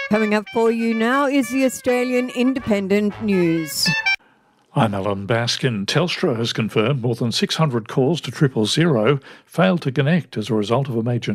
Coming up for you now is the Australian Independent News. I'm Alan Baskin. Telstra has confirmed more than 600 calls to 000 failed to connect as a result of a major